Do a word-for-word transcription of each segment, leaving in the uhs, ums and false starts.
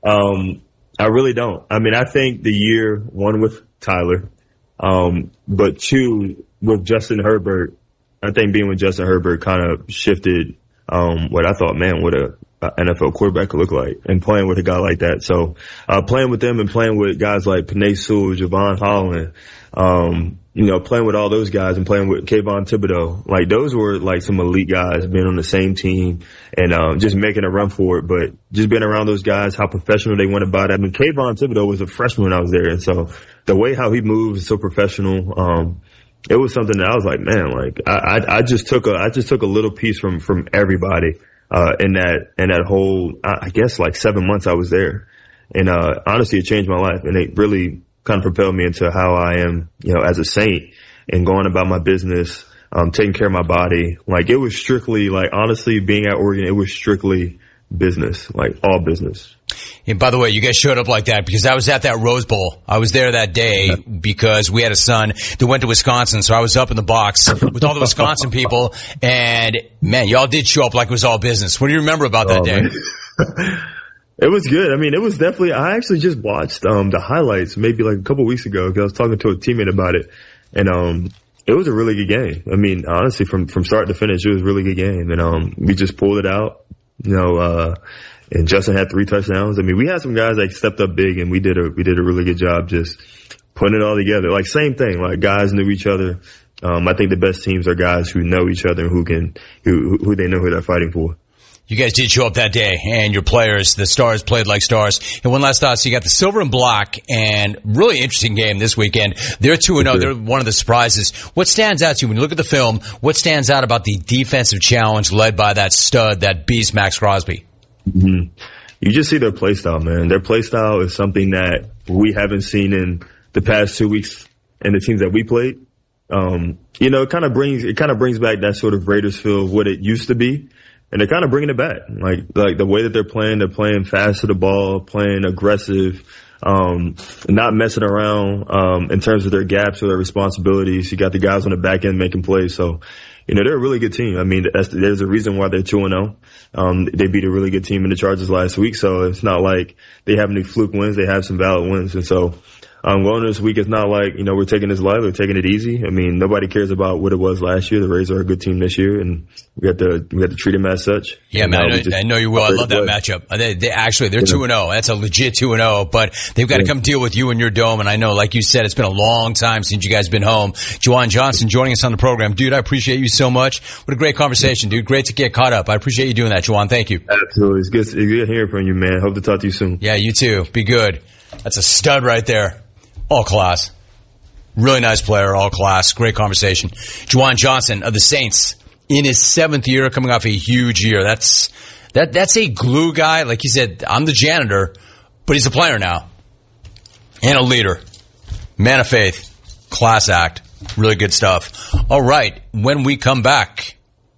Um, I really don't. I mean, I think the year, one with Tyler, um, but two with Justin Herbert, I think being with Justin Herbert kind of shifted um, what I thought, man, what a, a N F L quarterback could look like, and playing with a guy like that. So uh, playing with them and playing with guys like Penei Sewell, Javon Holland, um, you know, playing with all those guys and playing with Kayvon Thibodeau, like those were like some elite guys being on the same team and um, just making a run for it. But just being around those guys, how professional they went about it. I mean, Kayvon Thibodeau was a freshman when I was there, and so the way how he moves is so professional. Um, it was something that I was like, man, like I, I, I just took a, I just took a little piece from from everybody uh, in that in that whole, I guess, like seven months I was there, and uh, honestly, it changed my life, and it really kind of propelled me into how I am, you know, as a Saint and going about my business, um, taking care of my body. Like it was strictly, like honestly, being at Oregon, it was strictly business, like all business. And by the way, you guys showed up like that because I was at that Rose Bowl. I was there that day because we had a son that went to Wisconsin, so I was up in the box with all the Wisconsin people, and man, y'all did show up like it was all business. What do you remember about that oh, day? It was good. I mean, it was definitely, I actually just watched, um, the highlights maybe like a couple weeks ago because I was talking to a teammate about it, and, um, it was a really good game. I mean, honestly, from, from start to finish, it was a really good game, and, um, we just pulled it out, you know, uh, and Justin had three touchdowns. I mean, we had some guys that stepped up big, and we did a, we did a really good job just putting it all together. Like same thing, like guys knew each other. Um, I think the best teams are guys who know each other and who can, who, who they know who they're fighting for. You guys did show up that day, and your players, the stars, played like stars. And one last thought, so you got the silver and black, and really interesting game this weekend. They're two and oh. They're one of the surprises. What stands out to you when you look at the film? What stands out about the defensive challenge led by that stud, that beast, Max Crosby? Mm-hmm. You just see their play style, man. Their play style is something that we haven't seen in the past two weeks in the teams that we played. Um, you know, it kind of brings, it kind of brings back that sort of Raiders feel of what it used to be. And they're kind of bringing it back. Like, like the way that they're playing, they're playing fast to the ball, playing aggressive, um, not messing around, um, in terms of their gaps or their responsibilities. You got the guys on the back end making plays. So, you know, they're a really good team. I mean, that's, there's a reason why they're two and oh. Um, they beat a really good team in the Chargers last week. So it's not like they have any fluke wins. They have some valid wins. And so, Um, going this week, it's not like, you know, we're taking this light, we're taking it easy. I mean, nobody cares about what it was last year. The Rays are a good team this year, and we have to, we have to treat them as such. Yeah, man, I know, I know you will. I love that matchup. They, they actually, they're two and oh. That's a legit two and oh, but they've got to come deal with you in your dome. And I know, like you said, it's been a long time since you guys been home. Juwan Johnson joining us on the program. Dude, I appreciate you so much. What a great conversation, dude. Great to get caught up. I appreciate you doing that, Juwan. Thank you. Absolutely. It's good, it's good hearing from you, man. Hope to talk to you soon. Yeah, you too. Be good. That's a stud right there. All class. Really nice player, all class. Great conversation. Juwan Johnson of the Saints in his seventh year, coming off a huge year. That's that. That's a glue guy. Like he said, I'm the janitor, but he's a player now. And a leader. Man of faith. Class act. Really good stuff. All right. When we come back,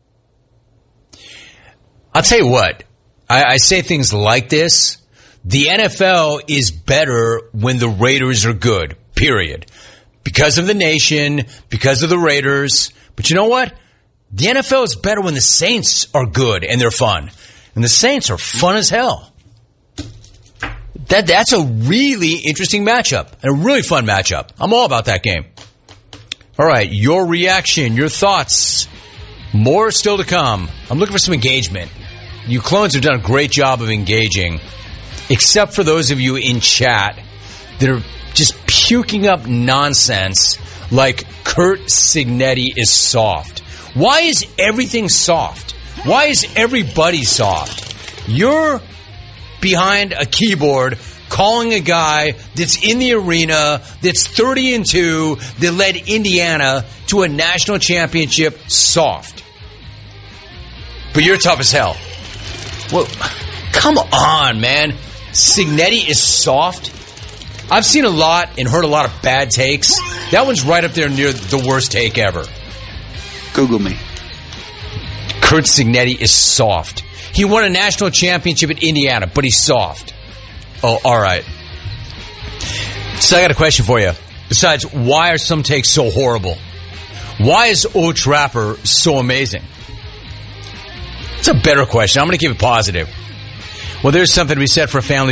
I'll tell you what. I, I say things like this. The N F L is better when the Raiders are good, period. Because of the nation, because of the Raiders. But you know what? The N F L is better when the Saints are good and they're fun. And the Saints are fun as hell. That That's a really interesting matchup and a really fun matchup. I'm all about that game. All right, your reaction, your thoughts. More still to come. I'm looking for some engagement. You clones have done a great job of engaging. Except for those of you in chat that are just puking up nonsense like Curt Cignetti is soft. Why is everything soft? Why is everybody soft? You're behind a keyboard calling a guy that's in the arena, that's thirty and two, that led Indiana to a national championship soft. But you're tough as hell. Well, come on, man. Cignetti is soft. I've seen a lot and heard a lot of bad takes. That one's right up there near the worst take ever. Google me. Curt Cignetti is soft. He won a national championship at Indiana, but he's soft. Oh, all right. So I got a question for you. Besides, why are some takes so horrible? Why is Old Trapper so amazing? It's a better question. I'm going to keep it positive. Well, there's something to be said for a family